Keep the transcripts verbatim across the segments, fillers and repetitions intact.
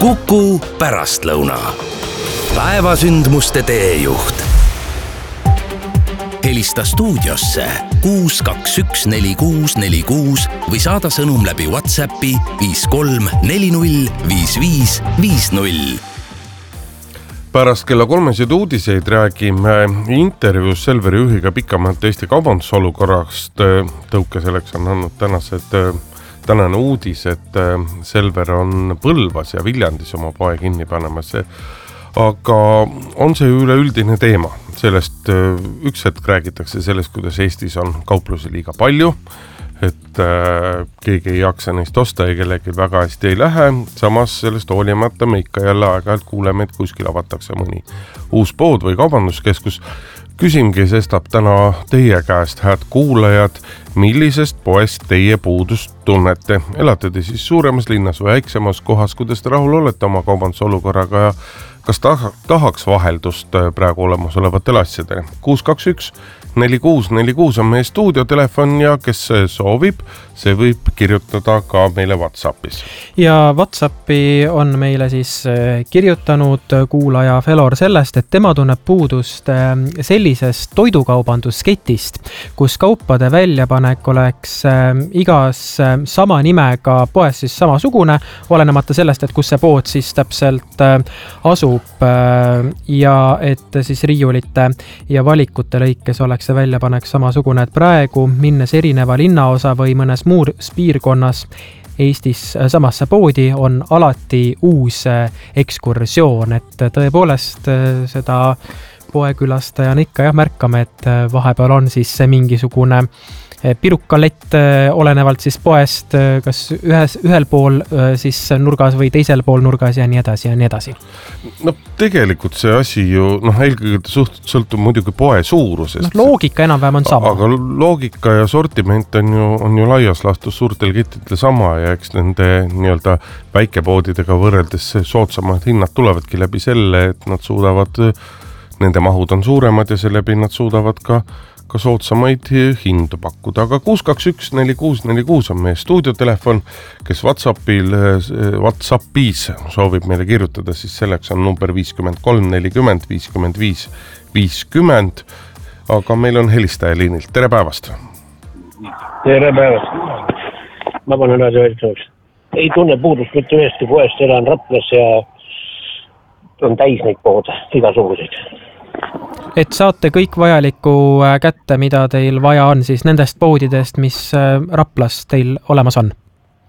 Kuku pärastlõuna. Päevasündmuste teejuht. Helista stuudiosse kuus kaks üks neli kuus neli kuus või saada sõnum läbi WhatsAppi viis kolm neli null viis viis viis null. Pärast kella kolmesid uudiseid räägime intervjuus Selveri juhiga pikemalt Eesti kaubandusolukorrast. Tõuke selleks on andnud tänased, tänane uudis, et Selver on Põlvas ja Viljandis oma poe kinni panemas. Aga on see üleüldine teema. Sellest üks hetk räägitakse sellest, kuidas Eestis on kauplusi liiga palju, et äh, keegi ei jaksa neist osta ja kellegi väga hästi ei lähe. Samas sellest hoolimata me ikka jälle aeg-ajalt kuuleme, et kuskil avatakse mõni uus pood või kaubanduskeskus. Küsimgi sestap täna teie käest, hääd kuulajad, millisest poest teie puudust tunnete? Elate te siis suuremas linnas või väiksemas kohas, kuidas te rahul olete oma kaubandusolukorraga ja kas tahaks vaheldust praegu olemas olevatele asjadele? kuus kaks üks neli kuus neli kuus on meie stuudiotelefon ja kes soovib, see võib kirjutada ka meile WhatsAppis. Ja WhatsAppi on meile siis kirjutanud kuulaja Felor sellest, et tema tunneb puudust sellisest toidukaubandusketist, kus kaupade väljapanek oleks igas sama nimega poes siis samasugune, olenemata sellest, et kus see pood siis täpselt asub ja et siis riiulite ja valikute lõikes oleks see väljapanek samasugune, et praegu minnes erineva linnaosa või mõnes muus piirkonnas Eestis samasse poodi on alati uus ekskursioon, et tõepoolest seda poekülastajana ikka jah märkame, et vahepeal on siis mingisugune pirukalett olenevalt siis poest, kas ühes, ühel pool siis nurgas või teisel pool nurgas ja nii edasi ja nii edasi. No tegelikult see asi ju, noh, eelkõige suht, sõltub muidugi poe suurusest. No, loogika enam-vähem on sama. Aga loogika ja sortiment on ju, on ju laias laastus suurtel kettidel sama ja eks nende nii-öelda väikepoodidega võrreldes soodsamad hinnad tulevadki läbi selle, et nad suudavad, nende mahud on suuremad ja selle läbi nad suudavad ka ka soodsamaid hindu pakkuda. Aga kuus kaks üks neli kuus neli kuus on meie stuudiotelefon, kes WhatsAppil, WhatsAppis soovib meile kirjutada, siis selleks on number viis kolm nelikümmend viiskümmend viis viiskümmend. Aga meil on helistaja liinilt. Tere päevast! Tere päevast! Ma panen edasi vältsuks. Ei tunne puudust mitte ühesti poest, elan Raplas ja on täis neid poode, igasuguseid. Et saate kõik vajalikku kätte, mida teil vaja on siis nendest poodidest, mis Raplas teil olemas on?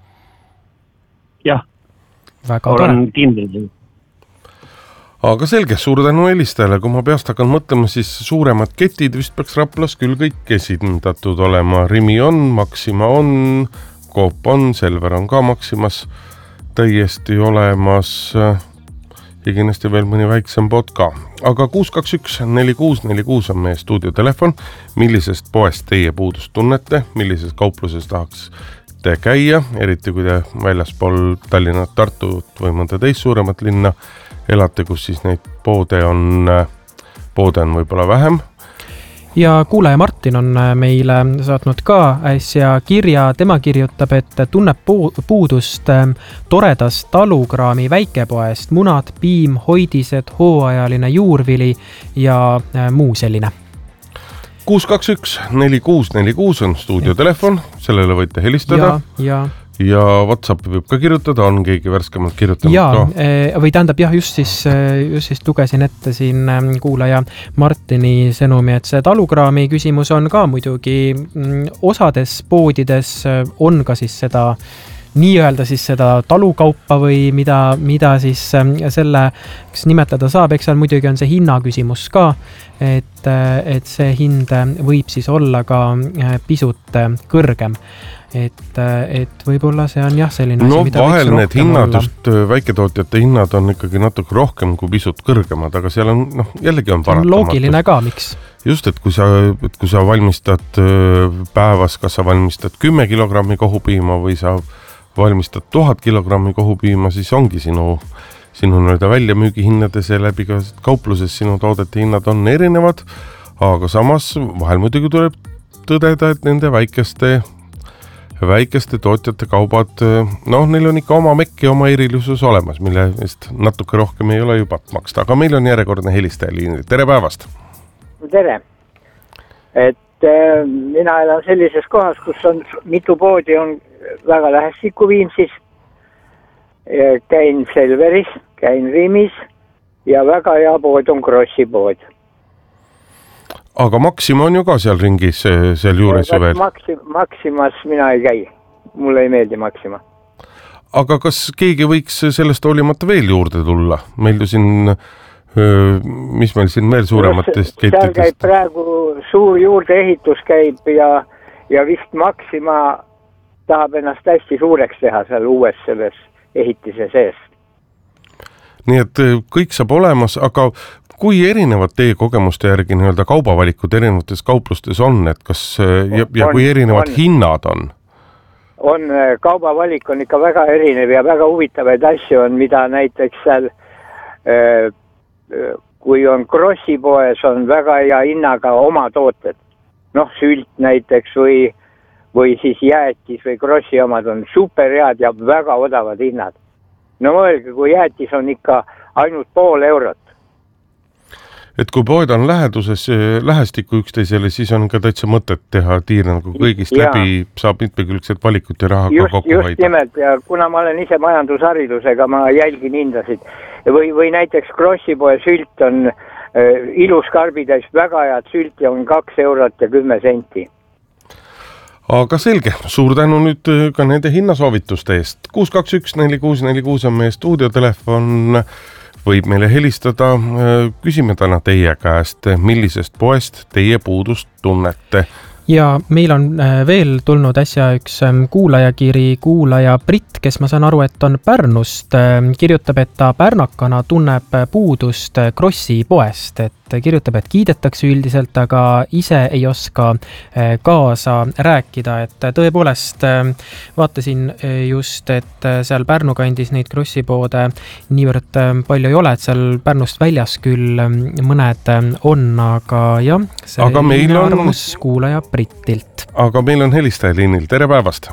Jah, väga olen kindel. Aga selge, suur tänu helistajale. Kui ma peast hakkan mõtlema, siis suuremad ketid vist peaks Raplas küll kõik esindatud olema. Rimi on, Maxima on, Coop on, Selver on ka Maximas täiesti olemas ja kindlasti veel mõni väiksem pood ka. Aga kuus kaks üks neli kuus neli kuus on meie stuudiotelefon. Millisest poest teie puudust tunnete? Millises kaupluses tahaks te käia? Eriti kui te väljaspool Tallinnat, Tartut või mõnda teist suuremat linna elate, kus siis neid poode on, poode on võib-olla vähem. Ja kuulaja Martin on meile saatnud ka äsja kirja. Tema kirjutab, et tunneb puudust toredast talukraami väikepoest, munad, piim, hoidised, hooajaline juurvili ja muu selline. kuus kaks üks neli kuus neli kuus on stuudiotelefon, sellele võite helistada. Ja, ja. Ja WhatsAppi võib ka kirjutada, on keegi värskemalt kirjutanud ja, ka? Või tähendab jah, just siis, just siis lugesin ette siin kuulaja Martini sõnumi, et see talukraami küsimus on ka muidugi osades poodides on ka siis seda nii-öelda siis seda talukaupa või mida, mida siis selle nimetada saab, eks seal muidugi on see hinna küsimus ka, et, et see hind võib siis olla ka pisut kõrgem. Et, et võib-olla see on jah selline no, asi, mida vahel need hinnad, olla. just väiketootjate hinnad on ikkagi natuke rohkem kui pisut kõrgemad, aga seal on, noh, jällegi on paratamatus. Loogiline ka, miks? Just, et kui sa, et kui sa valmistad päevas, kas sa valmistad kümme kilogrammi kohupiima või sa valmistad tuhat kilogrammi kohupiima, siis ongi sinu, sinu nõuda väljamüügihinnade seeläbi ka kaupluses sinu toodete hinnad on erinevad, aga samas vahel muidugi tuleb tõdeda, et nende väikeste väikeste tootjate kaubad, noh, neil on ikka oma mekk ja oma erilisus olemas, mille eest natuke rohkem ei ole juba maksta, aga meil on järjekordne helistaja liinil. Tere päevast! Tere! Et äh, mina elan sellises kohas, kus on mitu poodi on väga lähestikku Viimsis. Käin Selveris, käin Rimis ja väga hea pood on Krossi pood. Aga Maxima on ju ka seal ringis, seal juures ju veel. Maxim, Maximas mina ei käi. Mulle ei meeldi Maxima. Aga kas keegi võiks sellest hoolimata veel juurde tulla? Meil ju siin, mis meil siin veel suurematest kettidest? Seal käib praegu suur juurdeehitus käib ja, ja vist Maxima tahab ennast hästi suureks teha seal uues selles ehitise sees. Nii et kõik saab olemas, aga kui erinevad teie kogemuste järgi nii-öelda kaubavalikud erinevates kauplustes on, et kas ja, ja on, kui erinevad on, hinnad on? On, kaubavalik on ikka väga erinev ja väga huvitavaid asju on, mida näiteks seal, kui on Krossi poes, on väga hea hinnaga oma tooted. Noh, sült näiteks või, või siis jäätis või Krossi omad on super head ja väga odavad hinnad. No mõelge, kui jäätis on ikka ainult pool eurot. Et kui poed on läheduses, lähestikku üksteisele, siis on ka täitsa mõtet teha tiir nagu kõigist ja. Läbi, saab mitmekülgset valikut ja raha just, ka kokku just hoida. Just nimelt, ja kuna ma olen ise majandusharidusega, ma jälgin hindasid. Või, või näiteks Krossi poe sült on äh, ilus karbitäis, väga head sülti on kaks eurot ja kümme senti. Aga selge, suur tänu nüüd ka nende hinnasoovituste eest. kuus kaks üks neli kuus neli kuus on meie stuudiotelefon, võib meile helistada. Küsime täna teie käest, millisest poest teie puudust tunnete? Ja meil on veel tulnud äsja üks kuulajakiri, kuulaja Brit, kes ma saan aru, et on Pärnust, kirjutab, et ta pärnakana tunneb puudust Krossi poest, et kirjutab, et kiidetakse üldiselt, aga ise ei oska kaasa rääkida, et tõepoolest vaatasin just, et seal Pärnu kandis neid Krossi poode niivõrd palju ei ole, et seal Pärnust väljas küll mõned on, aga jah, see aga meil on arvamus kuulaja Britilt. Aga meil on helistaja liinil, tere päevast!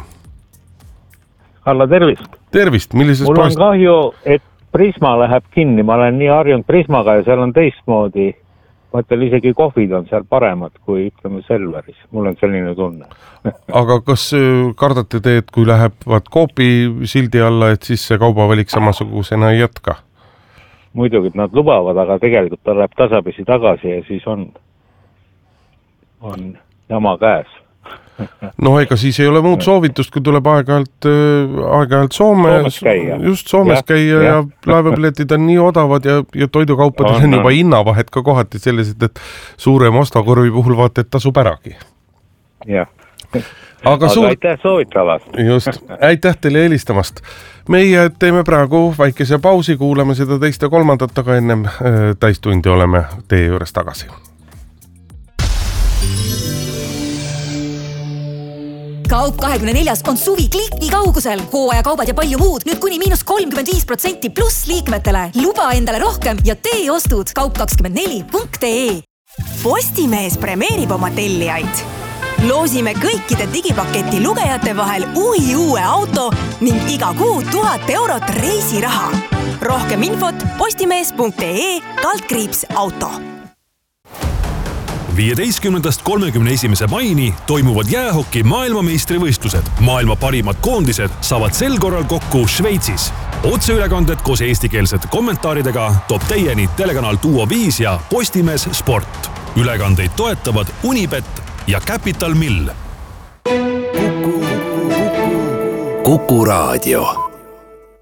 Alla, tervist! Tervist, millisest mul poest? on kahju, et Prisma läheb kinni, ma olen nii harjunud Prismaga ja seal on teistmoodi. Mõttel isegi kohvid on seal paremad kui ütleme Selveris. Mul on selline tunne. Aga kas kardate te, et kui lähevad Coopi sildi alla, et siis see kaubavalik samasugusena ei jätka? Muidugi, et nad lubavad, aga tegelikult ta läheb tasapisi tagasi ja siis on, on jama käes. No ega siis ei ole muud soovitust, kui tuleb aeg-ajalt, aeg-ajalt Soome, Soomes käia. Just Soomes ja, käia ja, ja laevapiletid on nii odavad ja, ja toidukaupadel on, on juba hinnavahed ka kohati sellised, et suurem ostakorvi puhul vaata, et tasub äragi. Jah. Aga, aga suur... aitäh soovitavast. Just, aitäh teile helistamast. Meie teeme praegu väikese pausi, kuuleme seda teist ja kolmandat, aga ennem täistundi oleme teie juures tagasi. Kaup kahekümne neljas on suvi kliki kaugusel. Hooajakaubad ja palju muud. Nüüd kuni miinus kolmkümmend viis protsenti pluss liikmetele. Luba endale rohkem ja tee ostud kaup kakskümmend neli punkt ee. Postimees premeerib oma tellijaid. Loosime kõikide digipaketi lugejate vahel uhi uue auto ning iga kuu tuhat eurot reisiraha. Rohkem infot postimees punkt ee kaldkriips auto. viieteistkümnendast kolmekümne esimese maini toimuvad jäähoki maailmameistrivõistlused. Maailma parimad koondised saavad sel korral kokku Šveitsis. Otseülekanded koos eestikeelsete kommentaaridega toob teieni telekanal Duo viis ja Postimees Sport. Ülekandeid toetavad Unibet ja Capital Mill. Kuku Raadio.